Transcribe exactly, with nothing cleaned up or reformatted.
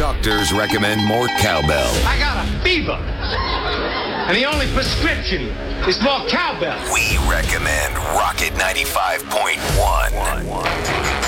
Doctors recommend more cowbell. I got a fever. And the only prescription is more cowbell. We recommend Rocket ninety-five point one.